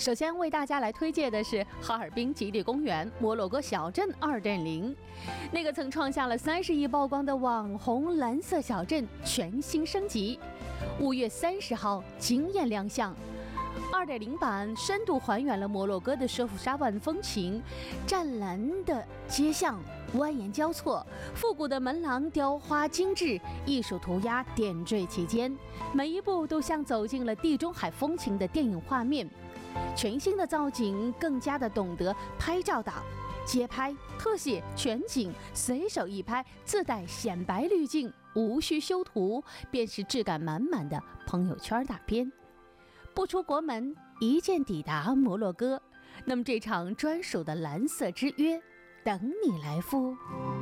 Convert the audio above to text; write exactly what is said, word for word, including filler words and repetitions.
首先为大家来推荐的是哈尔滨极地公园摩洛哥小镇 二点零， 那个曾创下了三十亿曝光的网红蓝色小镇全新升级，五月三十号惊艳亮相。二点零 版深度还原了摩洛哥的奢富沙湾风情，湛蓝的街巷蜿蜒交错，复古的门廊雕花精致，艺术涂鸦点缀其间，每一步都像走进了地中海风情的电影画面。全新的造景更加的懂得拍照党，街拍、特写、全景，随手一拍，自带显白滤镜，无需修图，便是质感满满的朋友圈大片。不出国门，一键抵达摩洛哥，那么这场专属的蓝色之约等你来赴。